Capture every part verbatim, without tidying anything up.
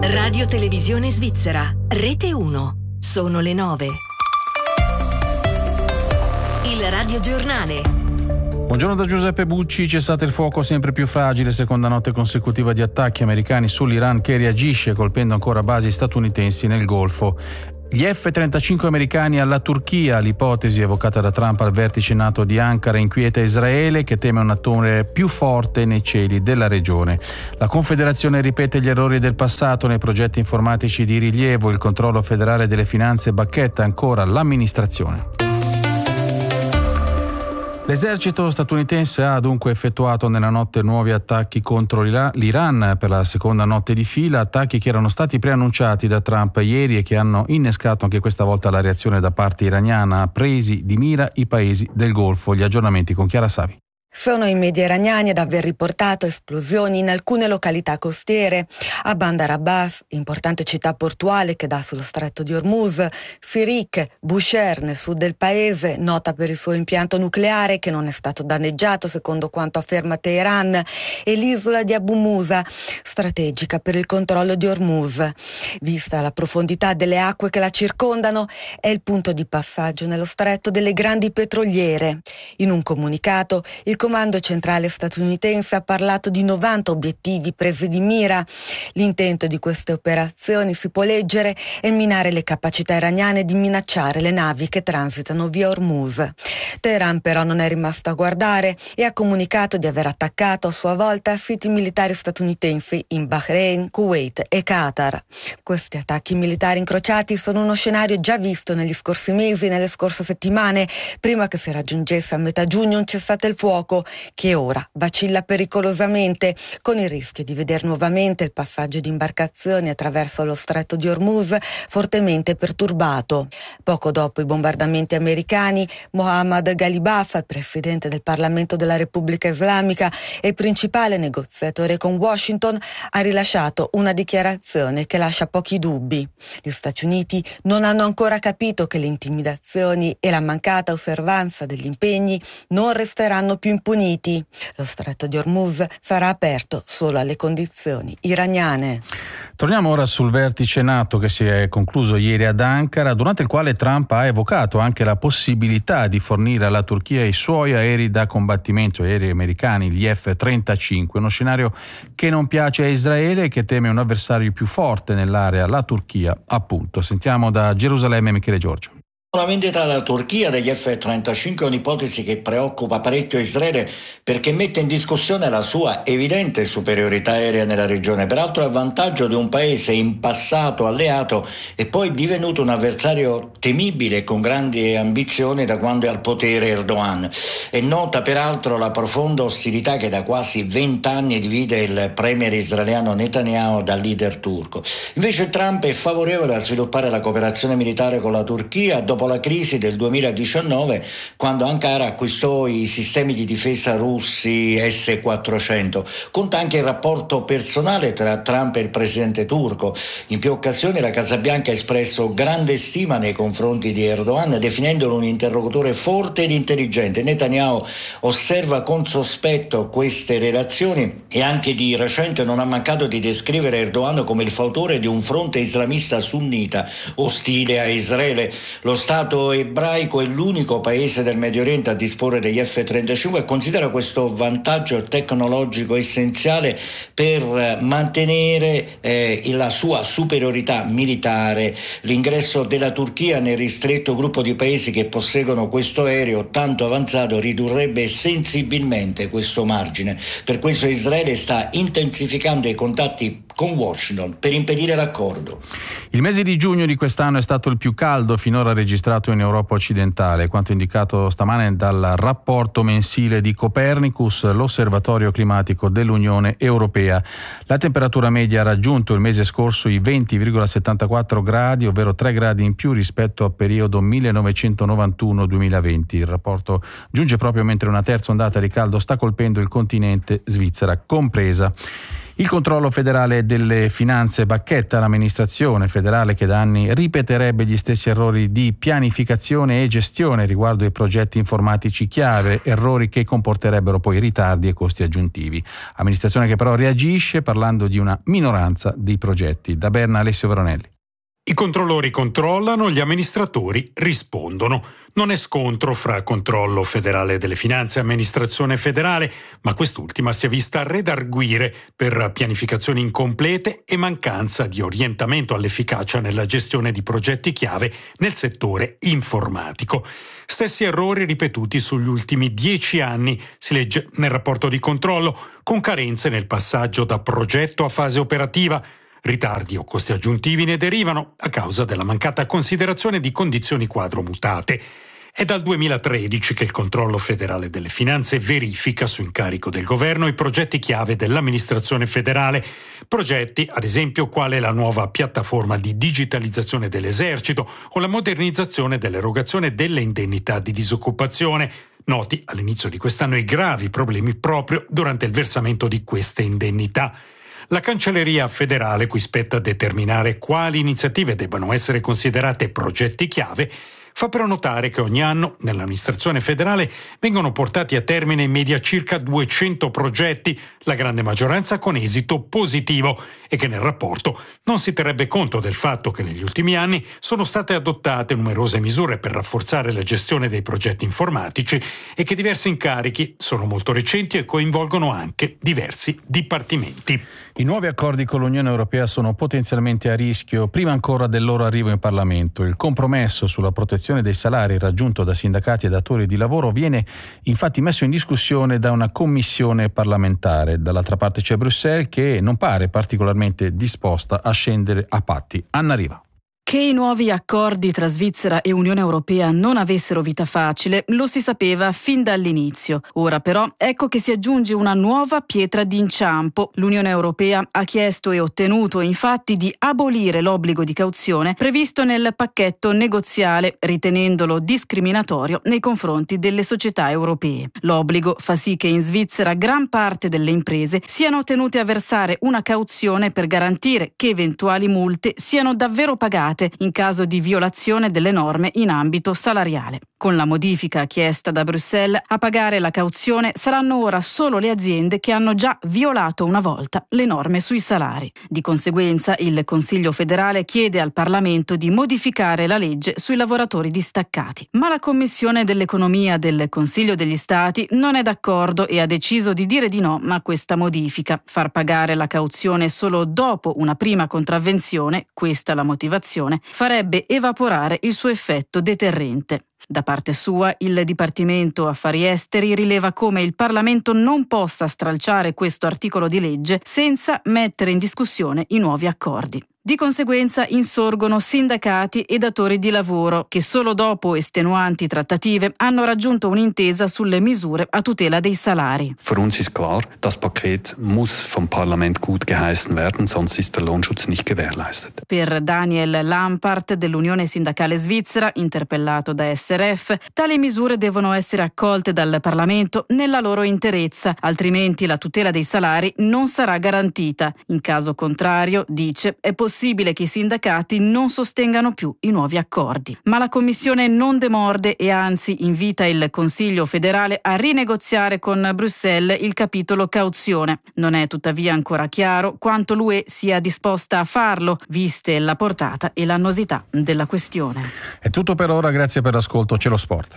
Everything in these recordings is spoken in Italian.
Radio Televisione Svizzera, Rete uno. Sono le nove. Il radiogiornale. Buongiorno da Giuseppe Bucci. Cessate il fuoco sempre più fragile, seconda notte consecutiva di attacchi americani sull'Iran che reagisce colpendo ancora basi statunitensi nel Golfo. Gli F trentacinque americani alla Turchia, l'ipotesi evocata da Trump al vertice NATO di Ankara inquieta Israele che teme un attore più forte nei cieli della regione. La Confederazione ripete gli errori del passato nei progetti informatici di rilievo, il controllo federale delle finanze bacchetta ancora l'amministrazione. L'esercito statunitense ha dunque effettuato nella notte nuovi attacchi contro l'Iran per la seconda notte di fila, attacchi che erano stati preannunciati da Trump ieri e che hanno innescato anche questa volta la reazione da parte iraniana, presi di mira i paesi del Golfo. Gli aggiornamenti con Chiara Savi. Sono i media iraniani ad aver riportato esplosioni in alcune località costiere, a Bandar Abbas, importante città portuale che dà sullo stretto di Hormuz, Sirik, Bushehr nel sud del paese, nota per il suo impianto nucleare che non è stato danneggiato secondo quanto afferma Teheran, e l'isola di Abu Musa, strategica per il controllo di Hormuz. Vista la profondità delle acque che la circondano, è il punto di passaggio nello stretto delle grandi petroliere. In un comunicato, il Comando centrale statunitense ha parlato di novanta obiettivi presi di mira. L'intento di queste operazioni, si può leggere, è minare le capacità iraniane di minacciare le navi che transitano via Hormuz. Teheran però non è rimasto a guardare e ha comunicato di aver attaccato a sua volta siti militari statunitensi in Bahrain, Kuwait e Qatar. Questi attacchi militari incrociati sono uno scenario già visto negli scorsi mesi e nelle scorse settimane, prima che si raggiungesse a metà giugno un cessate il fuoco che ora vacilla pericolosamente, con il rischio di vedere nuovamente il passaggio di imbarcazioni attraverso lo stretto di Hormuz fortemente perturbato. Poco dopo i bombardamenti americani, Mohammad Ghalibaf, presidente del Parlamento della Repubblica Islamica e principale negoziatore con Washington, ha rilasciato una dichiarazione che lascia pochi dubbi. Gli Stati Uniti non hanno ancora capito che le intimidazioni e la mancata osservanza degli impegni non resteranno più impuniti. Lo stretto di Hormuz sarà aperto solo alle condizioni iraniane. Torniamo ora sul vertice NATO che si è concluso ieri ad Ankara, durante il quale Trump ha evocato anche la possibilità di fornire alla Turchia i suoi aerei da combattimento, aerei americani, gli F trentacinque, uno scenario che non piace a Israele e che teme un avversario più forte nell'area, la Turchia, appunto. Sentiamo da Gerusalemme Michele Giorgio. La vendita alla Turchia degli F trentacinque è un'ipotesi che preoccupa parecchio Israele perché mette in discussione la sua evidente superiorità aerea nella regione, peraltro a vantaggio di un paese in passato alleato e poi divenuto un avversario temibile e con grandi ambizioni da quando è al potere Erdogan. È nota peraltro la profonda ostilità che da quasi vent'anni divide il premier israeliano Netanyahu dal leader turco. Invece Trump è favorevole a sviluppare la cooperazione militare con la Turchia dopo la crisi del duemiladiciannove, quando Ankara acquistò i sistemi di difesa russi S quattrocento. Conta anche il rapporto personale tra Trump e il presidente turco. In più occasioni la Casa Bianca ha espresso grande stima nei confronti di Erdogan, definendolo un interlocutore forte ed intelligente. Netanyahu osserva con sospetto queste relazioni e anche di recente non ha mancato di descrivere Erdogan come il fautore di un fronte islamista sunnita ostile a Israele. Lo Stato ebraico è l'unico paese del Medio Oriente a disporre degli F trentacinque e considera questo vantaggio tecnologico essenziale per mantenere eh, la sua superiorità militare. L'ingresso della Turchia nel ristretto gruppo di paesi che posseggono questo aereo tanto avanzato ridurrebbe sensibilmente questo margine. Per questo Israele sta intensificando i contatti con Washington per impedire l'accordo. Il mese di giugno di quest'anno è stato il più caldo finora registrato in Europa occidentale, quanto indicato stamane dal rapporto mensile di Copernicus, l'osservatorio climatico dell'Unione Europea. La temperatura media ha raggiunto il mese scorso i venti virgola settantaquattro gradi, ovvero tre gradi in più rispetto al periodo millenovecentonovantuno duemilaventi. Il rapporto giunge proprio mentre una terza ondata di caldo sta colpendo il continente, Svizzera compresa. Il controllo federale delle finanze bacchetta l'amministrazione federale che da anni ripeterebbe gli stessi errori di pianificazione e gestione riguardo ai progetti informatici chiave, errori che comporterebbero poi ritardi e costi aggiuntivi. Amministrazione che però reagisce parlando di una minoranza di progetti. Da Berna, Alessio Veronelli. I controllori controllano, gli amministratori rispondono. Non è scontro fra controllo federale delle finanze e amministrazione federale, ma quest'ultima si è vista redarguire per pianificazioni incomplete e mancanza di orientamento all'efficacia nella gestione di progetti chiave nel settore informatico. Stessi errori ripetuti sugli ultimi dieci anni, si legge nel rapporto di controllo, con carenze nel passaggio da progetto a fase operativa. Ritardi o costi aggiuntivi ne derivano a causa della mancata considerazione di condizioni quadro mutate. È dal duemilatredici che il controllo federale delle finanze verifica su incarico del governo i progetti chiave dell'amministrazione federale. Progetti, ad esempio, quale la nuova piattaforma di digitalizzazione dell'esercito o la modernizzazione dell'erogazione delle indennità di disoccupazione. Noti all'inizio di quest'anno i gravi problemi proprio durante il versamento di queste indennità. La Cancelleria federale, cui spetta determinare quali iniziative debbano essere considerate progetti chiave, fa però notare che ogni anno nell'amministrazione federale vengono portati a termine in media circa duecento progetti, la grande maggioranza con esito positivo, e che nel rapporto non si terrebbe conto del fatto che negli ultimi anni sono state adottate numerose misure per rafforzare la gestione dei progetti informatici e che diversi incarichi sono molto recenti e coinvolgono anche diversi dipartimenti. I nuovi accordi con l'Unione Europea sono potenzialmente a rischio prima ancora del loro arrivo in Parlamento. Il compromesso sulla protezione dei salari raggiunto da sindacati e datori di lavoro viene infatti messo in discussione da una commissione parlamentare. Dall'altra parte c'è Bruxelles che non pare particolarmente disposta a scendere a patti. Anna Riva. Che i nuovi accordi tra Svizzera e Unione Europea non avessero vita facile lo si sapeva fin dall'inizio. Ora però ecco che si aggiunge una nuova pietra d'inciampo. L'Unione Europea ha chiesto e ottenuto infatti di abolire l'obbligo di cauzione previsto nel pacchetto negoziale, ritenendolo discriminatorio nei confronti delle società europee. L'obbligo fa sì che in Svizzera gran parte delle imprese siano tenute a versare una cauzione per garantire che eventuali multe siano davvero pagate in caso di violazione delle norme in ambito salariale. Con la modifica chiesta da Bruxelles, a pagare la cauzione saranno ora solo le aziende che hanno già violato una volta le norme sui salari. Di conseguenza, il Consiglio federale chiede al Parlamento di modificare la legge sui lavoratori distaccati. Ma la Commissione dell'Economia del Consiglio degli Stati non è d'accordo e ha deciso di dire di no a questa modifica. Far pagare la cauzione solo dopo una prima contravvenzione, questa la motivazione, farebbe evaporare il suo effetto deterrente. Da parte sua, il Dipartimento Affari Esteri rileva come il Parlamento non possa stralciare questo articolo di legge senza mettere in discussione i nuovi accordi. Di conseguenza insorgono sindacati e datori di lavoro che solo dopo estenuanti trattative hanno raggiunto un'intesa sulle misure a tutela dei salari. Für uns ist klar, das Paket muss vom Parlament gut geheißen werden, sonst ist der Lohnschutz nicht gewährleistet. Per Daniel Lampart dell'Unione Sindacale Svizzera, interpellato da S R F, tali misure devono essere accolte dal Parlamento nella loro interezza, altrimenti la tutela dei salari non sarà garantita. In caso contrario, dice, è possibile possibile che i sindacati non sostengano più i nuovi accordi. Ma la Commissione non demorde e anzi invita il Consiglio federale a rinegoziare con Bruxelles il capitolo cauzione. Non è tuttavia ancora chiaro quanto l'U E sia disposta a farlo, viste la portata e l'annosità della questione. È tutto per ora, grazie per l'ascolto. C'è lo sport.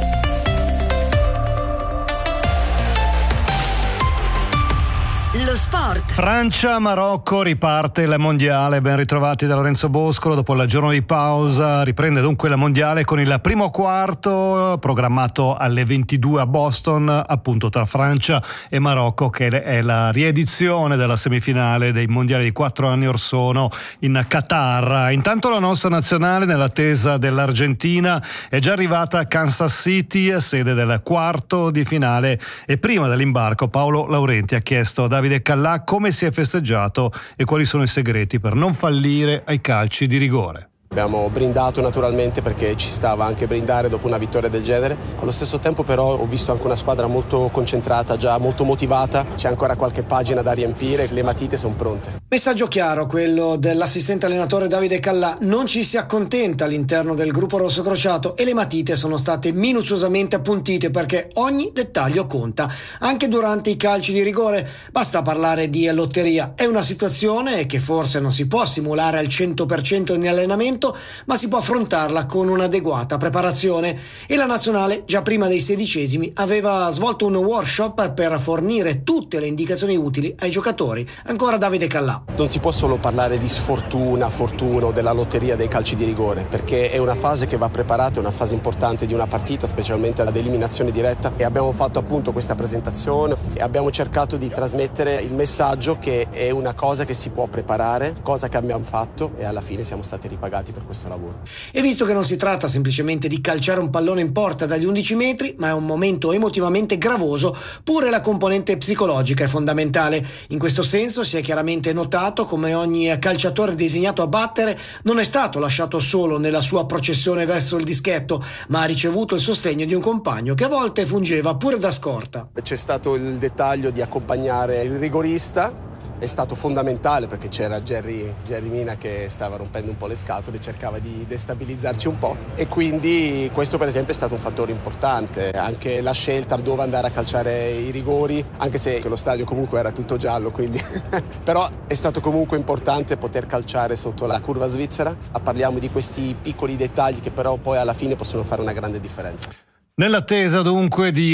Lo sport. Francia-Marocco, riparte il mondiale. Ben ritrovati da Lorenzo Boscolo. Dopo il giorno di pausa riprende dunque la mondiale con il primo quarto programmato alle ventidue a Boston, appunto tra Francia e Marocco, che è la riedizione della semifinale dei mondiali di quattro anni or sono in Qatar. Intanto la nostra nazionale, nell'attesa dell'Argentina, è già arrivata a Kansas City, sede del quarto di finale, e prima dell'imbarco Paolo Laurenti ha chiesto a Davide Callà come si è festeggiato e quali sono i segreti per non fallire ai calci di rigore. Abbiamo brindato naturalmente perché ci stava anche brindare dopo una vittoria del genere. Allo stesso tempo però ho visto anche una squadra molto concentrata, già molto motivata. C'è ancora qualche pagina da riempire, le matite sono pronte. Messaggio chiaro quello dell'assistente allenatore Davide Callà. Non ci si accontenta all'interno del gruppo rossocrociato e le matite sono state minuziosamente appuntite perché ogni dettaglio conta, anche durante i calci di rigore. Basta parlare di lotteria. È una situazione che forse non si può simulare al cento per cento in allenamento, ma si può affrontarla con un'adeguata preparazione, e la nazionale già prima dei sedicesimi aveva svolto un workshop per fornire tutte le indicazioni utili ai giocatori. Ancora Davide Callà. Non si può solo parlare di sfortuna, fortuna o della lotteria dei calci di rigore, perché è una fase che va preparata, è una fase importante di una partita, specialmente ad eliminazione diretta, e abbiamo fatto appunto questa presentazione e abbiamo cercato di trasmettere il messaggio che è una cosa che si può preparare, cosa che abbiamo fatto, e alla fine siamo stati ripagati per questo lavoro. E visto che non si tratta semplicemente di calciare un pallone in porta dagli undici metri, ma è un momento emotivamente gravoso, pure la componente psicologica è fondamentale. In questo senso si è chiaramente notato come ogni calciatore designato a battere non è stato lasciato solo nella sua processione verso il dischetto, ma ha ricevuto il sostegno di un compagno che a volte fungeva pure da scorta. C'è stato il dettaglio di accompagnare il rigorista. È stato fondamentale perché c'era Jerry, Jerry Mina che stava rompendo un po' le scatole, cercava di destabilizzarci un po', e quindi questo per esempio è stato un fattore importante. Anche la scelta dove andare a calciare i rigori, anche se lo stadio comunque era tutto giallo, quindi però è stato comunque importante poter calciare sotto la curva svizzera. Parliamo di questi piccoli dettagli che però poi alla fine possono fare una grande differenza. Nell'attesa dunque di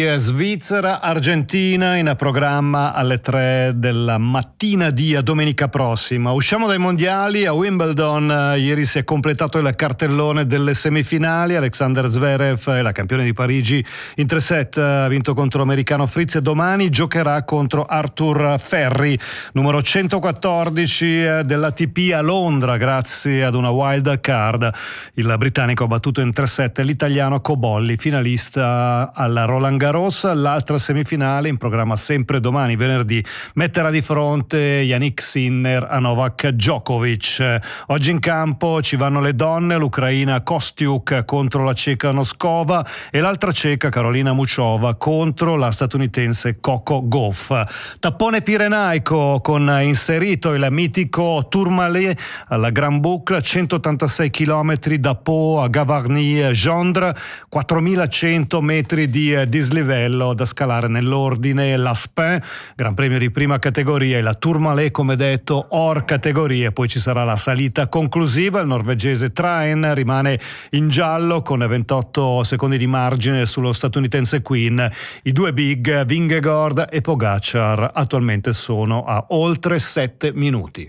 Svizzera-Argentina in programma alle tre della mattina di domenica prossima. Usciamo dai mondiali. A Wimbledon ieri si è completato il cartellone delle semifinali. Alexander Zverev, la campione di Parigi, in tre set ha vinto contro l'americano Fritz e domani giocherà contro Arthur Ferri, numero centoquattordici dell'A T P a Londra, grazie ad una wild card. Il britannico ha battuto in tre set l'italiano Cobolli, finalista alla Roland Garros. L'altra semifinale in programma sempre domani venerdì metterà di fronte Yannick Sinner a Novak Djokovic. Oggi in campo ci vanno le donne, l'ucraina Kostiuk contro la ceca Noskova e l'altra ceca Karolina Muchova contro la statunitense Coco Gauff. Tappone pirenaico con inserito il mitico Tourmalet alla Grand Boucle, centottantasei chilometri da Pau a Gavarnie-Gendre, quattromilacento metri di dislivello da scalare nell'ordine l'Aspin, Gran Premio di prima categoria, e la Tourmalet come detto Or categoria. Poi ci sarà la salita conclusiva. Il norvegese Traen rimane in giallo con ventotto secondi di margine sullo statunitense Queen. I due big Vingegaard e Pogacar attualmente sono a oltre sette minuti.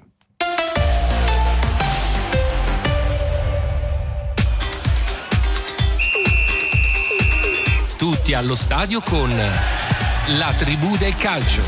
Tutti allo stadio con la tribù del calcio.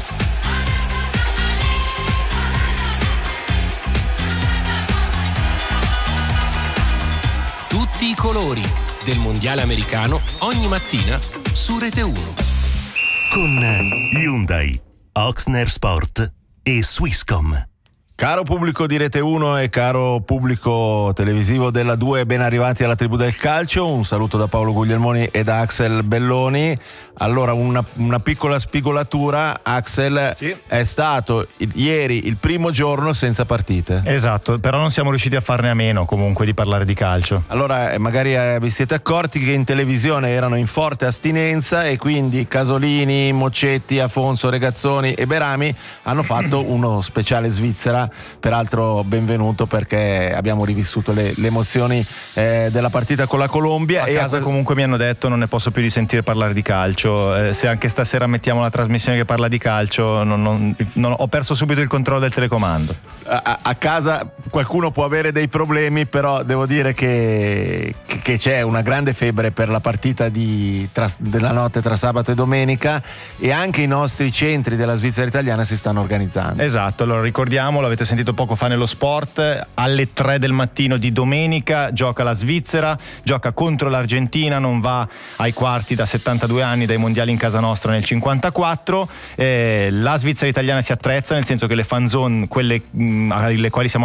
Tutti i colori del mondiale americano ogni mattina su Rete uno. Con Hyundai, Oxner Sport e Swisscom. Caro pubblico di Rete uno e caro pubblico televisivo della due, ben arrivati alla tribù del calcio. Un saluto da Paolo Guglielmoni e da Axel Belloni. Allora, una, una piccola spigolatura. Axel, sì. È stato il, ieri il primo giorno senza partite. Esatto, però non siamo riusciti a farne a meno comunque di parlare di calcio. Allora, eh, magari eh, vi siete accorti che in televisione erano in forte astinenza e quindi Casolini, Moccetti, Afonso, Regazzoni e Berami hanno fatto uno speciale Svizzera. Peraltro benvenuto, perché abbiamo rivissuto le, le emozioni eh, della partita con la Colombia. A e casa a... comunque mi hanno detto non ne posso più di sentire parlare di calcio, eh, se anche stasera mettiamo la trasmissione che parla di calcio non, non, non, ho perso subito il controllo del telecomando. A, a casa qualcuno può avere dei problemi, però devo dire che, che c'è una grande febbre per la partita di, tra, della notte tra sabato e domenica, e anche i nostri centri della Svizzera italiana si stanno organizzando. Esatto, allora ricordiamolo, avete sentito poco fa nello sport, alle tre del mattino di domenica gioca la Svizzera, gioca contro l'Argentina, non va ai quarti da settantadue anni dai mondiali in casa nostra nel cinquantaquattro. Eh, la Svizzera italiana si attrezza, nel senso che le fan zone, quelle mh, alle quali siamo abituati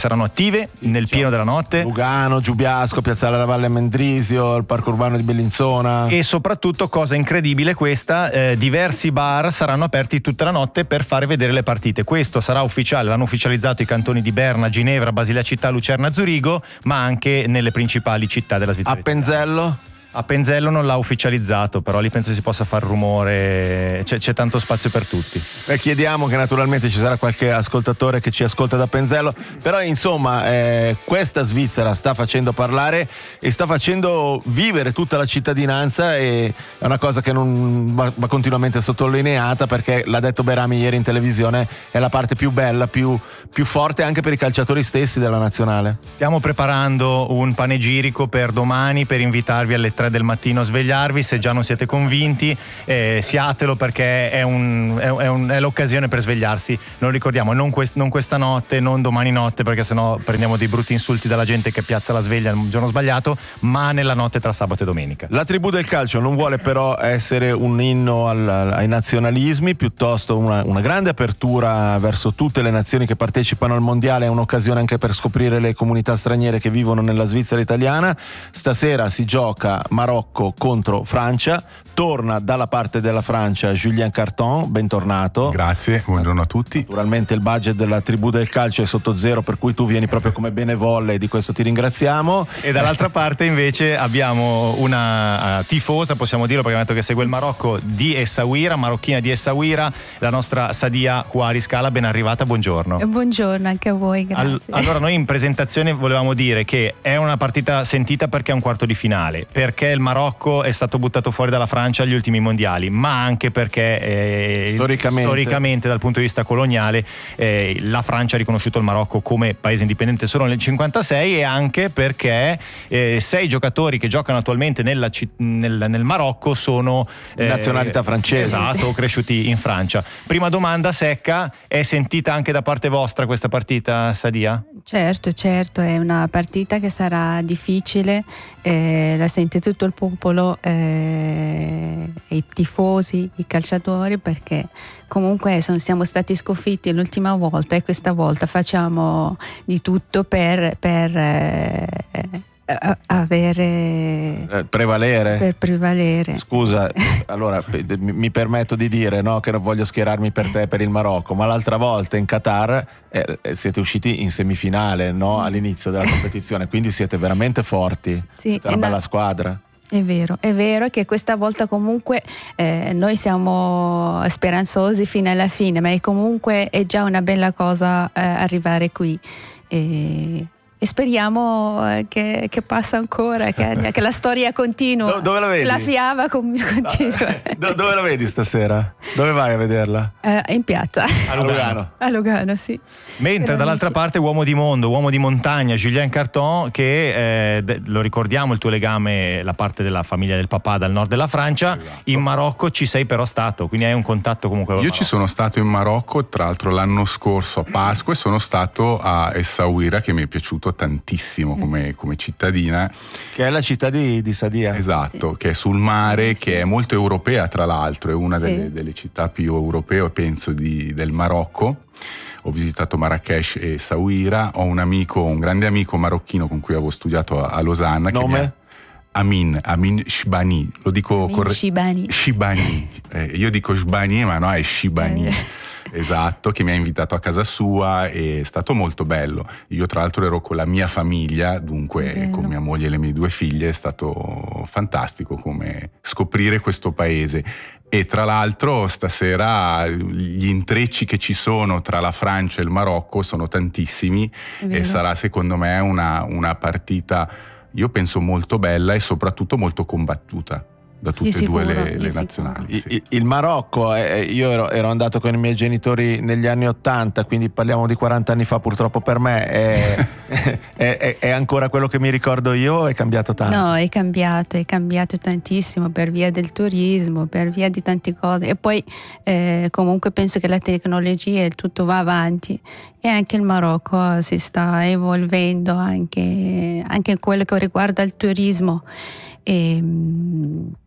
saranno attive nel pieno della notte. Lugano, Giubiasco, Piazzale della Valle Mendrisio, il parco urbano di Bellinzona. E soprattutto, cosa incredibile questa, eh, diversi bar saranno aperti tutta la notte per fare vedere le partite. Questo sarà ufficiale, l'hanno ufficializzato i cantoni di Berna, Ginevra, Basilea Città, Lucerna, Zurigo, ma anche nelle principali città della Svizzera. A Penzello? A Penzello non l'ha ufficializzato, però lì penso si possa far rumore, c'è, c'è tanto spazio per tutti. Beh, chiediamo che naturalmente ci sarà qualche ascoltatore che ci ascolta da Penzello, però insomma eh, questa Svizzera sta facendo parlare e sta facendo vivere tutta la cittadinanza, e è una cosa che non va, va continuamente sottolineata, perché l'ha detto Berami ieri in televisione, è la parte più bella, più, più forte anche per i calciatori stessi della nazionale. Stiamo preparando un panegirico per domani per invitarvi alle tre del mattino a svegliarvi, se già non siete convinti, eh, siatelo, perché è, un, è, un, è l'occasione per svegliarsi. Non ricordiamo, non, quest, non questa notte, non domani notte, perché sennò prendiamo dei brutti insulti dalla gente che piazza la sveglia il giorno sbagliato, ma nella notte tra sabato e domenica. La tribù del calcio non vuole però essere un inno al, ai nazionalismi, piuttosto una, una grande apertura verso tutte le nazioni che partecipano al mondiale, è un'occasione anche per scoprire le comunità straniere che vivono nella Svizzera italiana. Stasera si gioca Marocco contro Francia, torna dalla parte della Francia Julien Carton, bentornato. Grazie, buongiorno a tutti. Naturalmente il budget della tribù del calcio è sotto zero, per cui tu vieni proprio come benevolle, di questo ti ringraziamo. E dall'altra parte invece abbiamo una uh, tifosa, possiamo dirlo perché ha detto che segue il Marocco, di Essaouira, marocchina di Essaouira, la nostra Sadia Huari Scala, ben arrivata, buongiorno. Buongiorno anche a voi, grazie. All- allora noi in presentazione volevamo dire che è una partita sentita perché è un quarto di finale, perché il Marocco è stato buttato fuori dalla Francia agli ultimi mondiali, ma anche perché eh, storicamente. storicamente dal punto di vista coloniale eh, la Francia ha riconosciuto il Marocco come paese indipendente solo nel cinquantasei, e anche perché eh, sei giocatori che giocano attualmente nella, nel, nel Marocco sono eh, nazionalità francese, esatto, cresciuti in Francia. Prima domanda secca, è sentita anche da parte vostra questa partita, Sadia? Certo, certo, è una partita che sarà difficile, eh, la sente tutto il popolo, eh, i tifosi, i calciatori, perché comunque sono, siamo stati sconfitti l'ultima volta e questa volta facciamo di tutto per, per eh, avere eh, prevalere per prevalere. Scusa, allora mi, mi permetto di dire, no, che non voglio schierarmi per te, per il Marocco, ma l'altra volta in Qatar eh, siete usciti in semifinale, no, all'inizio della competizione, quindi siete veramente forti, sì, siete una bella no. squadra. È vero, è vero che questa volta comunque eh, noi siamo speranzosi fino alla fine, ma è comunque è già una bella cosa eh, arrivare qui. E... E speriamo che, che passa ancora, che, che la storia continua. Do, dove la vedi? La fiaba continua. Do, dove la vedi stasera? Dove vai a vederla? Eh, in piazza. A Lugano. A Lugano, sì. Mentre Per dall'altra amici. parte uomo di mondo, uomo di montagna, Julien Carton, che eh, lo ricordiamo, il tuo legame, la parte della famiglia del papà dal nord della Francia, esatto. In Marocco ci sei però stato, quindi hai un contatto comunque. Io ci sono stato in Marocco, tra l'altro l'anno scorso a Pasqua, e sono stato a Essaouira, che mi è piaciuto tantissimo come, come cittadina, che è la città di, di Sadia, esatto, sì. Che è sul mare, sì. Che è molto europea, tra l'altro è una sì. delle, delle città più europee, penso, di, del Marocco. Ho visitato Marrakech e Essaouira, ho un amico, un grande amico marocchino con cui avevo studiato a, a Losanna. Nome? Che mi ha, Amin, Amin Shibani, lo dico correttamente. Shibani. Shibani. Eh, io dico Shibani, ma no, è Shibani. Eh. Esatto, che mi ha invitato a casa sua, è stato molto bello. Io tra l'altro ero con la mia famiglia, dunque Bello. Con mia moglie e le mie due figlie, è stato fantastico come scoprire questo paese. E tra l'altro stasera gli intrecci che ci sono tra la Francia e il Marocco sono tantissimi, e sarà secondo me una, una partita, io penso, molto bella e soprattutto molto combattuta da tutte e due le, le nazionali. Sì. Il, il Marocco, eh, io ero, ero andato con i miei genitori negli anni ottanta, quindi parliamo di quaranta anni fa, purtroppo per me è, è, è, è ancora quello che mi ricordo io, o è cambiato tanto? No, è cambiato, è cambiato tantissimo per via del turismo, per via di tante cose, e poi eh, comunque penso che la tecnologia e tutto va avanti, e anche il Marocco si sta evolvendo anche, anche in quello che riguarda il turismo. E,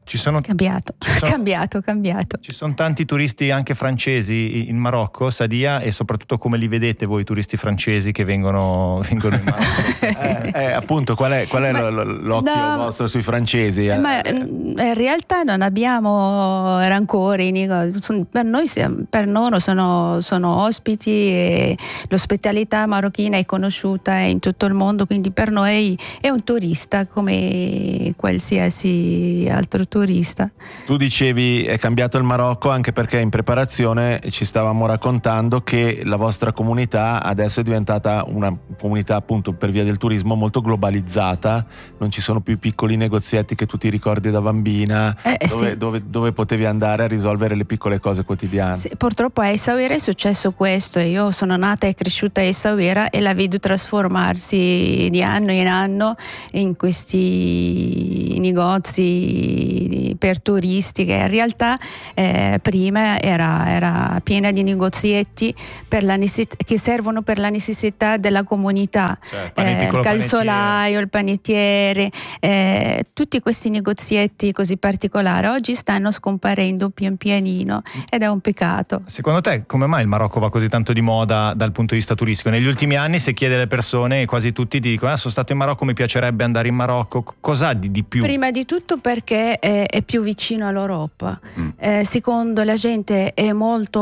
Ci sono, cambiato, ci sono, cambiato, cambiato. Ci sono tanti turisti anche francesi in Marocco, Sadia, e soprattutto come li vedete voi turisti francesi che vengono, vengono in Marocco? eh, eh, appunto, qual è, qual è ma, l'occhio no, vostro sui francesi? Eh, ma in realtà non abbiamo rancore, per noi, per loro sono, sono ospiti e l'ospitalità marocchina è conosciuta in tutto il mondo, quindi per noi è un turista come qualsiasi altro turista. Tu dicevi è cambiato il Marocco anche perché in preparazione ci stavamo raccontando che la vostra comunità adesso è diventata una comunità appunto per via del turismo molto globalizzata, non ci sono più i piccoli negozietti che tu ti ricordi da bambina eh, dove, sì. dove, dove potevi andare a risolvere le piccole cose quotidiane. Sì, purtroppo a Essaouira è successo questo, io sono nata e cresciuta a Essaouira e la vedo trasformarsi di anno in anno in questi negozi per turisti che in realtà eh, prima era, era piena di negozietti per la necess- che servono per la necessità della comunità, cioè, eh, il calzolaio, il panettiere, eh, tutti questi negozietti così particolari oggi stanno scomparendo pian pianino ed è un peccato. Secondo te come mai il Marocco va così tanto di moda dal punto di vista turistico? Negli ultimi anni se chiede alle persone quasi tutti dicono ah, sono stato in Marocco, mi piacerebbe andare in Marocco, cos'ha di, di più? Prima di tutto perché eh, è più vicino all'Europa, mm. eh, secondo la gente è molto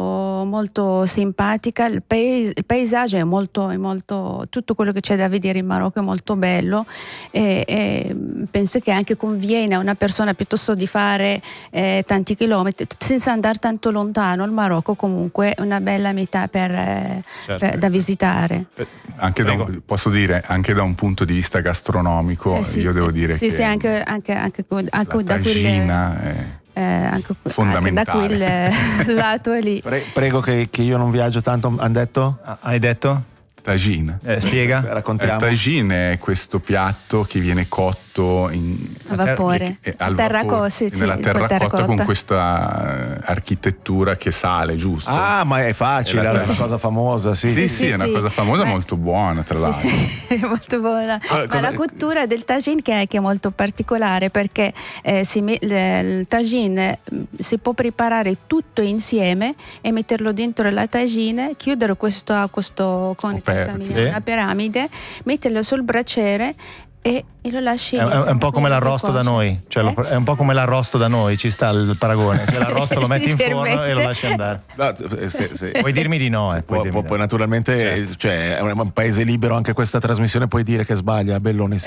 molto simpatica, il, pais- il paesaggio è molto, è molto, tutto quello che c'è da vedere in Marocco è molto bello e, e penso che anche conviene a una persona piuttosto di fare eh, tanti chilometri senza andare tanto lontano. Il Marocco comunque è una bella metà per, eh, certo. per, da visitare. Anche da un, posso dire anche da un punto di vista gastronomico, eh sì, io devo dire sì, che sì, anche, anche, anche, anche da tagina è eh, anche, fondamentale. anche da quel lato lì. Pre- prego che, che io non viaggio tanto, hanno detto? Ah, hai detto? Tagine. Eh, spiega. Raccontiamo. Il tagine è questo piatto che viene cotto in, a vapore, eh, al terracotta, sì, sì, nella terracotta, terracotta con questa architettura che sale, giusto? Ah, ma è facile, è, è una sì. cosa famosa, sì. Sì, sì, sì, sì è una sì. cosa famosa, ma... molto buona, tra sì, l'altro. Sì, è molto buona. Ah, ma cosa... la cottura del tagine che è, che è molto particolare perché eh, si me... il tagine si può preparare tutto insieme e metterlo dentro la tagine, chiudere questo, questo con Coper- una sì. piramide, metterlo sul braciere e, e lo lasci. È, è un po' come l'arrosto da noi, cioè eh? lo, è un po' come l'arrosto da noi, ci sta il paragone, cioè l'arrosto lo metti in forno e lo lasci andare. No, se, se, puoi dirmi di no, eh, può, puoi può, no. Poi naturalmente certo. Cioè, è un paese libero, anche questa trasmissione puoi dire che sbaglia, Belloni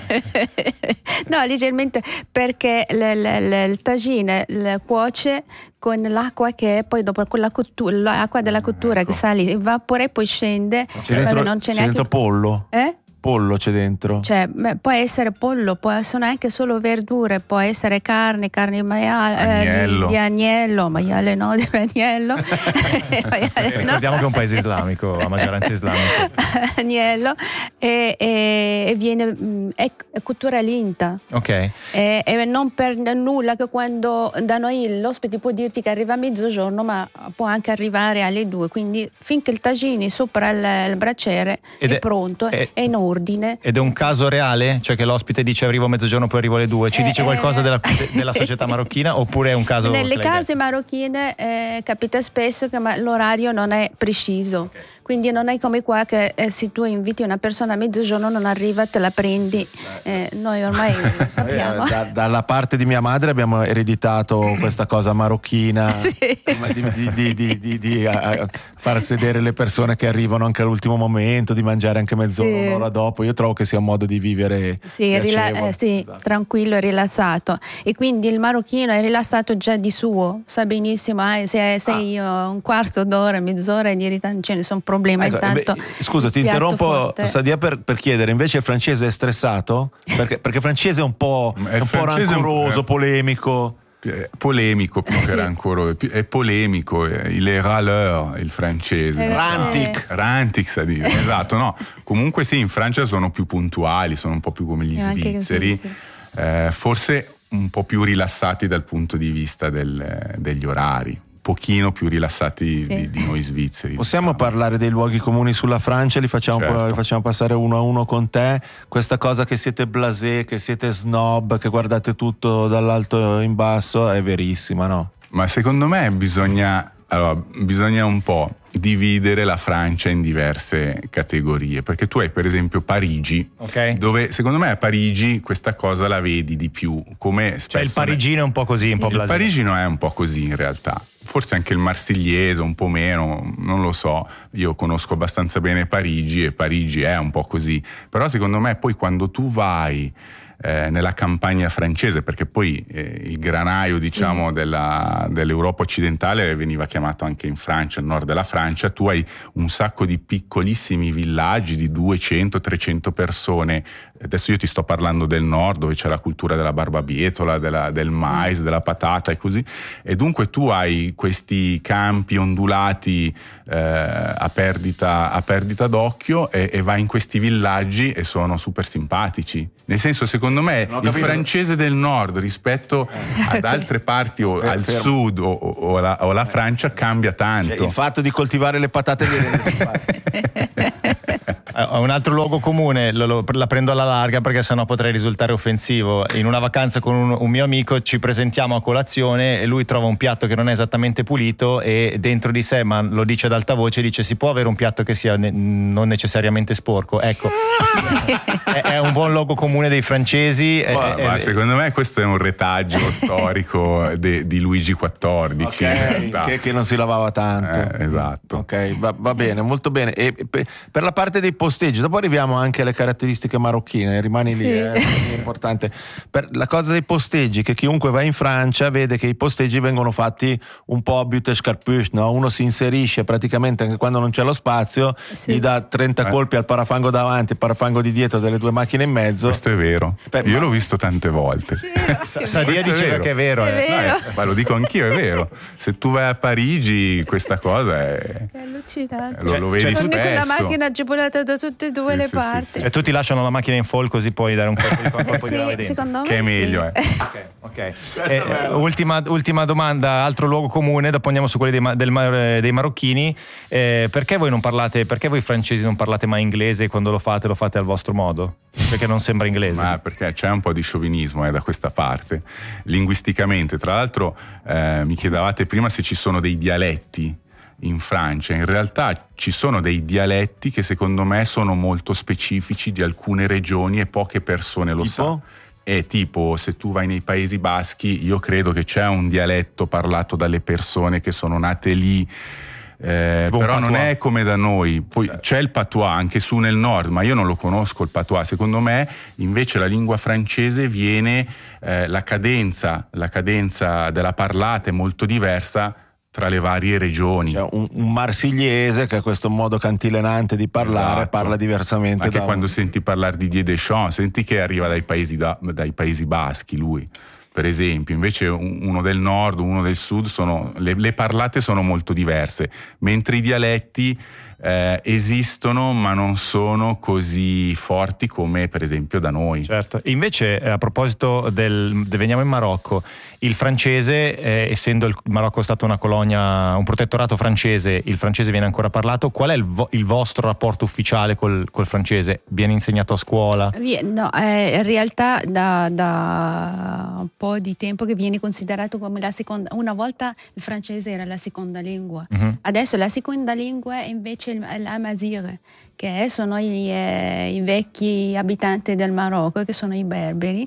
no, leggermente perché l, l, l, il tagine l, cuoce con l'acqua che è poi dopo con la cottura, l'acqua della cottura ecco. Che sale in vapore e poi scende. C'è dentro, non c'è, c'è neanche... dentro pollo? Eh? Pollo c'è dentro? Cioè, può essere pollo, possono anche solo verdure, può essere carne, carne di maiale, eh, di, di agnello, maiale no, di agnello. maiale, ricordiamo no. che è un paese islamico, a maggioranza islamica. Agnello e, e, e viene è, è cottura lenta. Ok. E, e non per nulla che quando da noi l'ospite può dirti che arriva a mezzogiorno, ma può anche arrivare alle due, quindi finché il tagine sopra il, il braciere Ed è, è pronto, è, è in ordine. Ed è un caso reale? Cioè che l'ospite dice arrivo a mezzogiorno poi arrivo alle due, ci eh, dice qualcosa eh, della, de, della società marocchina oppure è un caso? Nelle case marocchine eh, capita spesso che ma, l'orario non è preciso, okay. Quindi non è come qua che eh, se tu inviti una persona a mezzogiorno non arriva, te la prendi, eh, noi ormai lo sappiamo. Eh, da, dalla parte di mia madre abbiamo ereditato questa cosa marocchina, sì. di, di, di, di, di, di a, a far sedere le persone che arrivano anche all'ultimo momento, di mangiare anche mezz'ora, sì. Un'ora dopo. Io trovo che sia un modo di vivere sì, rila- eh, sì esatto. Tranquillo e rilassato, e quindi il marocchino è rilassato già di suo, sa benissimo eh, se sei ah. un quarto d'ora, mezz'ora e di non ce ne sono problemi. Ecco, intanto beh, scusa ti interrompo Sadia per, per chiedere invece il francese è stressato? Perché, perché il francese è un po', è un po' rancoroso, un, polemico polemico più che rancoroso, è polemico, il est râleur il francese, eh, rantic eh. rantic sa dire, esatto, no, comunque sì, in Francia sono più puntuali, sono un po' più come gli eh, svizzeri, così, sì. eh, forse un po' più rilassati dal punto di vista del, degli orari. pochino più rilassati Sì. di, di noi svizzeri. Possiamo parlare dei luoghi comuni sulla Francia? Li facciamo, Certo. li facciamo passare uno a uno con te. Questa cosa che siete blasé, che siete snob, che guardate tutto dall'alto in basso, è verissima, no? Ma secondo me bisogna, allora, bisogna un po' dividere la Francia in diverse categorie, perché tu hai per esempio Parigi, Ok. dove secondo me a Parigi questa cosa la vedi di più, come Cioè il spesso parigino è un po' così, un po' il blasé. parigino è un po' così in realtà, forse anche il marsigliese un po' meno, non lo so, io conosco abbastanza bene Parigi e Parigi è un po' così, però secondo me poi quando tu vai eh, nella campagna francese, perché poi eh, il granaio diciamo Sì. della, dell'Europa occidentale veniva chiamato anche in Francia, il nord della Francia, tu hai un sacco di piccolissimi villaggi di duecento trecento persone. Adesso io ti sto parlando del nord, dove c'è la cultura della barbabietola, della, del mais, della patata e così, e dunque tu hai questi campi ondulati eh, a, perdita, a perdita d'occhio e, e vai in questi villaggi e sono super simpatici, nel senso secondo me Non ho il capito. francese del nord rispetto ad altre parti o al Fermo. sud o, o, la, o la Francia cambia tanto. Il fatto di coltivare le patate vi rende simpatici. Eh, ho un altro luogo comune, lo- lo- la prendo alla larga perché sennò potrei risultare offensivo. In una vacanza con un, un mio amico ci presentiamo a colazione e lui trova un piatto che non è esattamente pulito e dentro di sé, ma lo dice ad alta voce, dice: si può avere un piatto che sia ne- non necessariamente sporco? Ecco, è, è un buon luogo comune dei francesi. è- Ma, è- ma secondo me questo è un retaggio storico de- di Luigi quattordici, in Ok, realtà. che, che non si lavava tanto. Eh, esatto. Ok, va, va bene, molto bene. E pe- per la parte dei posteggi, dopo arriviamo anche alle caratteristiche marocchine, rimani lì, Sì. eh, è importante. Per la cosa dei posteggi, che chiunque va in Francia vede che i posteggi vengono fatti un po' a but escarpouche, no? Uno si inserisce praticamente anche quando non c'è lo spazio, Sì. gli dà trenta Eh. colpi al parafango davanti, il parafango di dietro, delle due macchine in mezzo. Questo è vero. Beh, Io ma- l'ho visto tante volte. Sadia Questo è diceva vero. che è vero. È eh. vero. No, eh, ma lo dico anch'io, è vero. Se tu vai a Parigi, questa cosa è. È allucinante. Lo, lo vedi Torni con la spesso. macchina agevolata da tutte e due Sì, le sì, sì, parti. sì. E tu ti lasciano la macchina in fall così puoi dare un colpo di un colpo di Sì, nave dentro. secondo me Che è sì. meglio, eh. Ok, ok. Eh, eh, ultima, ultima domanda, altro luogo comune, dopo andiamo su quelli dei, ma- del ma- eh, dei marocchini. Eh, perché voi non parlate, perché voi francesi non parlate mai inglese e quando lo fate lo fate al vostro modo? Perché non sembra inglese. Ma perché c'è un po' di sciovinismo eh, da questa parte, linguisticamente. Tra l'altro eh, mi chiedevate prima se ci sono dei dialetti in Francia. In realtà ci sono dei dialetti che secondo me sono molto specifici di alcune regioni e poche persone lo Tipo? sanno. E tipo, se tu vai nei Paesi Baschi, io credo che c'è un dialetto parlato dalle persone che sono nate lì. Eh, Tipo un però non patois. è come da noi. Poi c'è il patois anche su nel nord, ma io non lo conosco il patois. Secondo me invece la lingua francese viene eh, la cadenza la cadenza della parlata è molto diversa tra le varie regioni. Cioè, un, un marsigliese che ha questo modo cantilenante di parlare, Esatto. parla diversamente. Anche da un- quando senti parlare di Didier Deschamps, senti che arriva dai paesi, da- dai paesi baschi lui, per esempio. Invece un- uno del nord, uno del sud, sono, le, le parlate sono molto diverse, mentre i dialetti eh, esistono ma non sono così forti come per esempio da noi. Certo. Invece, eh, a proposito del, de- veniamo in Marocco, il francese, eh, essendo il Marocco stato una colonia, un protettorato francese, il francese viene ancora parlato. Qual è il, vo- il vostro rapporto ufficiale col, col francese? Viene insegnato a scuola? Vi- No, eh, in realtà da, da un po' di tempo che viene considerato come la seconda. Una volta il francese era la seconda lingua, Mhm. adesso la seconda lingua è invece il- l'amazigh, che sono i, eh, i vecchi abitanti del Marocco, che sono i berberi.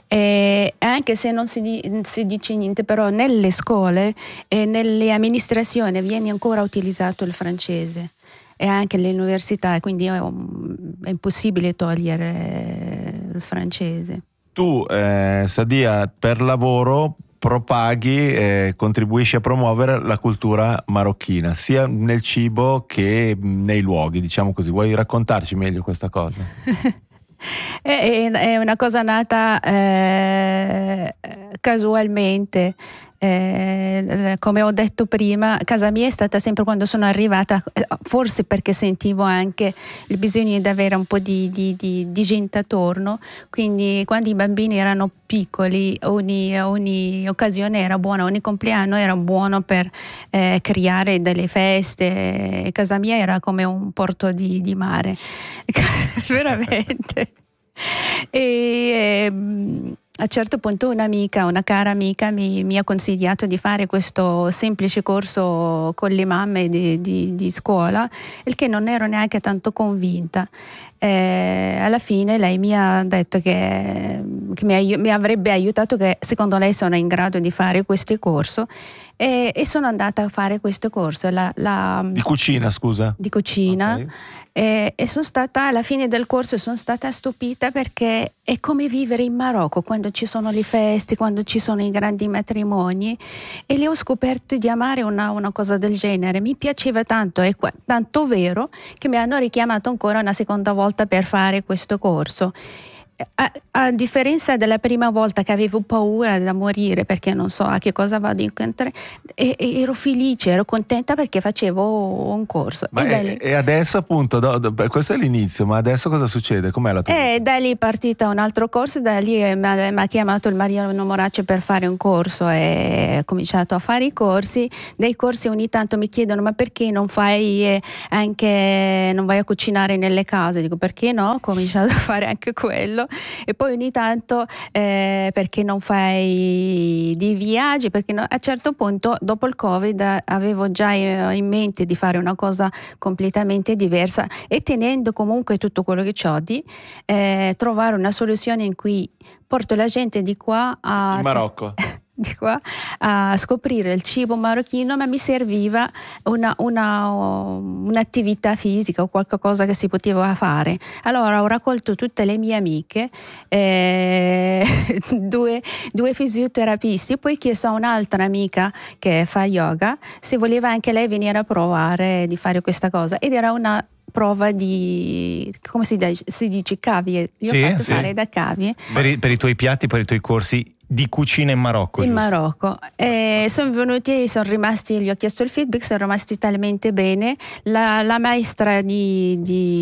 E anche se non si, di- si dice niente, però nelle scuole e nelle amministrazioni viene ancora utilizzato il francese. E anche all'università, quindi è, un- è impossibile togliere il francese. Tu, eh, Sadia, per lavoro propaghi e contribuisci a promuovere la cultura marocchina, sia nel cibo che nei luoghi, diciamo così. Vuoi raccontarci meglio questa cosa? È, è una cosa nata eh, casualmente. Eh, come ho detto prima, casa mia è stata sempre, quando sono arrivata, forse perché sentivo anche il bisogno di avere un po' di, di, di, di gente attorno, quindi quando i bambini erano piccoli ogni, ogni occasione era buona, ogni compleanno era buono per eh, creare delle feste. Casa mia era come un porto di, di mare veramente. E ehm, a un certo punto un'amica, una cara amica mi, mi ha consigliato di fare questo semplice corso con le mamme di, di, di scuola, il che non ero neanche tanto convinta. Eh, alla fine lei mi ha detto che, che mi, mi avrebbe aiutato, che secondo lei sono in grado di fare questo corso, e, e sono andata a fare questo corso la, la, di cucina, scusa di cucina. Okay. E, e sono stata, alla fine del corso sono stata stupita, perché è come vivere in Marocco quando ci sono le feste, quando ci sono i grandi matrimoni, e lì ho scoperto di amare una, una cosa del genere. Mi piaceva tanto, è tanto vero che mi hanno richiamato ancora una seconda volta per fare questo corso. A, a differenza della prima volta che avevo paura da morire perché non so a che cosa vado incontro, e, e ero felice, ero contenta perché facevo un corso. Ma e, e, da lì, e adesso appunto, do, do, questo è l'inizio, ma adesso cosa succede? Com'è la tua vita? e da lì è partita un altro corso, da lì mi ha, mi ha chiamato il Mariano Moracci per fare un corso, e ho cominciato a fare i corsi. Dai corsi ogni tanto mi chiedono: ma perché non fai eh, anche, non vai a cucinare nelle case? Dico: perché no? Ho cominciato a fare anche quello. E poi ogni tanto eh, perché non fai di viaggi, perché no? A un certo punto dopo il Covid avevo già in mente di fare una cosa completamente diversa, e tenendo comunque tutto quello che ho di eh, trovare una soluzione in cui porto la gente di qua a in Marocco di qua a scoprire il cibo marocchino, ma mi serviva una, una, un'attività fisica o qualcosa che si poteva fare. Allora ho raccolto tutte le mie amiche, eh, due, due fisioterapisti, poi ho chiesto a un'altra amica che fa yoga se voleva anche lei venire a provare di fare questa cosa, ed era una prova di, come si dice, si dice cavie. Io sì, ho fatto sì. fare da cavie per i, per i tuoi piatti, per i tuoi corsi di cucina in Marocco. In giusto? Marocco. Eh, sono venuti, sono rimasti, gli ho chiesto il feedback, sono rimasti talmente bene. La, la maestra di,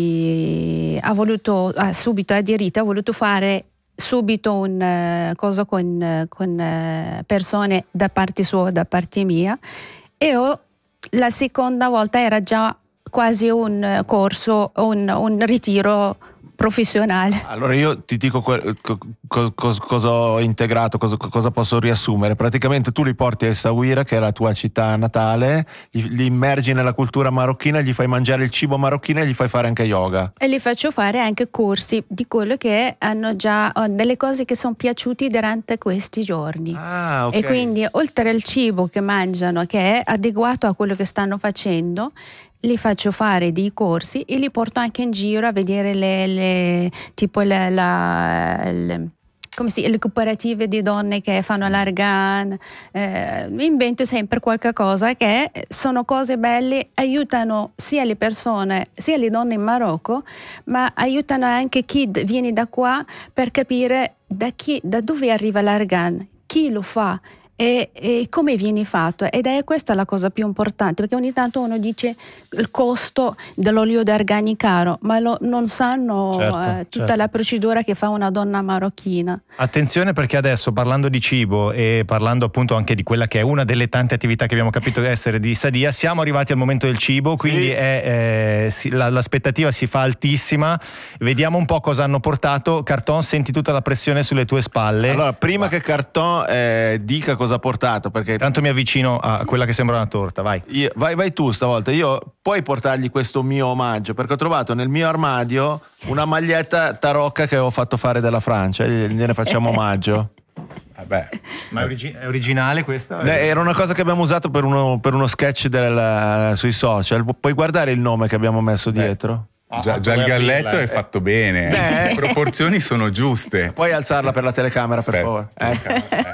di, ha voluto, ha subito aderito, ha voluto fare subito un uh, cosa con, con uh, persone da parte sua, da parte mia, e ho, la seconda volta era già quasi un corso, un, un ritiro professionale. Allora io ti dico que- co- co- co- cosa ho integrato, cosa, cosa posso riassumere. Praticamente tu li porti a Essaouira, che è la tua città natale, li, li immergi nella cultura marocchina, gli fai mangiare il cibo marocchino e gli fai fare anche yoga. E li faccio fare anche corsi di quello che hanno già, delle cose che sono piaciuti durante questi giorni. Ah, okay. E quindi oltre al cibo che mangiano, che è adeguato a quello che stanno facendo, li faccio fare dei corsi e li porto anche in giro a vedere le, le tipo la, la, le, come si, le cooperative di donne che fanno l'argan. Eh, invento sempre qualche cosa, che sono cose belle, aiutano sia le persone sia le donne in Marocco, ma aiutano anche chi d- viene da qua per capire da, chi, da dove arriva l'argan, chi lo fa e, e come viene fatto. Ed è questa la cosa più importante, perché ogni tanto uno dice il costo dell'olio d'argani caro, ma lo, non sanno certo, eh, tutta certo. la procedura che fa una donna marocchina. Attenzione, perché adesso, parlando di cibo e parlando appunto anche di quella che è una delle tante attività che abbiamo capito essere di Sadia, siamo arrivati al momento del cibo, quindi Sì. è, eh, si, la, l'aspettativa si fa altissima. Vediamo un po' cosa hanno portato. Carton, senti tutta la pressione sulle tue spalle. Allora, prima che Carton eh, dica cosa ha portato, perché tanto mi avvicino a quella che sembra una torta, vai. Io, vai, vai tu stavolta. Io puoi portargli questo mio omaggio, perché ho trovato nel mio armadio una maglietta tarocca che ho fatto fare dalla Francia, e gliene facciamo omaggio. Vabbè. Ma è, origi- è originale questa? Eh, Era una cosa che abbiamo usato per uno, per uno sketch del, sui social. Puoi guardare il nome che abbiamo messo Beh. dietro? Ah, già, già il galletto è fatto bene, Beh. le proporzioni sono giuste. Puoi alzarla per la telecamera, per Aspetta, favore. telecamera,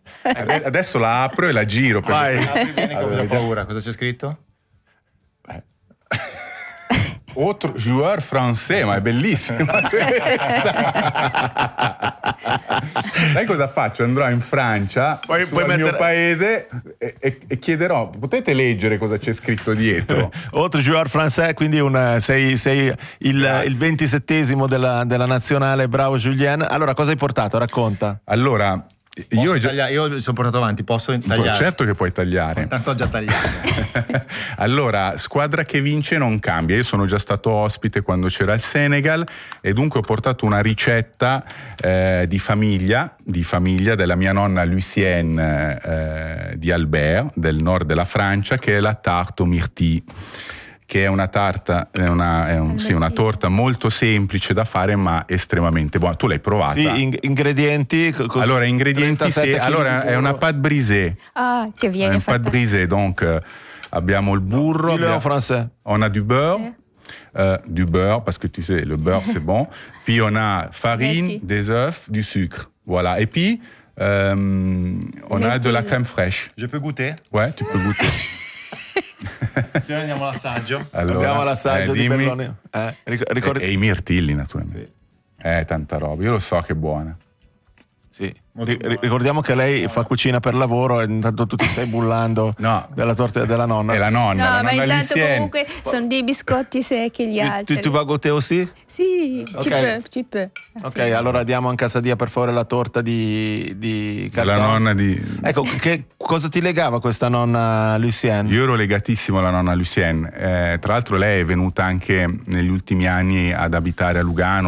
eh. Adesso la apro e la giro. Per Vai. Apri bene, che Allora, ho paura. Cosa c'è scritto? Autre joueur français, ma è bellissima questa. Sai cosa faccio? Andrò in Francia, poi, sul poi mio mettere... paese e, e, e chiederò, potete leggere cosa c'è scritto dietro? Autre joueur français, quindi un, sei, sei il, il ventisettesimo della, della nazionale, bravo Julien. Allora, cosa hai portato? Racconta. Allora, io, Io, taglia- io sono portato avanti, posso tagliare? certo che puoi tagliare. Tanto ho già tagliato. Allora, squadra che vince non cambia. Io sono già stato ospite quando c'era il Senegal e dunque ho portato una ricetta eh, di famiglia, di famiglia della mia nonna Lucienne eh, di Albert, del nord della Francia, che è la tarte aux myrtilles, che è una tarta, è una, è un, sì, una torta molto semplice da fare ma estremamente buona. Tu l'hai provata? Sì, in, ingredienti. Cos- allora, ingredienti, sì, allora è una pâte brisée. Ah, che viene Une fatta. pâte brisée, donc euh, abbiamo il burro. Dis-le en abbiamo- français. On a du beurre. Sì. Euh, du beurre, parce que tu sais, le beurre c'est bon. Puis on a farine, Merci. des œufs, du sucre. Voilà. Et puis, euh, on a de la crème fraîche. Je peux goûter? Ouais, tu peux goûter. Attenzione, andiamo all'assaggio. Allora, Andiamo all'assaggio eh, di dimmi. Belloni. Eh, ric- ricordi- E, e i mirtilli, naturalmente. Eh, tanta roba. Io lo so che è buona. Sì. Ri- ricordiamo che lei fa cucina per lavoro e intanto tu ti stai bullando No. della torta della nonna. È la nonna, No, la ma nonna intanto Lucienne. comunque sono dei biscotti secchi gli Tu, altri. tu, tu vas goûter aussi? Sì, ci Ok. peut, ci peut. Ok, Sì. allora diamo anche a Sadia per favore la torta di, di La cartone. nonna di... Ecco, che cosa ti legava questa nonna Lucienne? Io ero legatissimo alla nonna Lucienne. Eh, tra l'altro lei è venuta anche negli ultimi anni ad abitare a Lugano,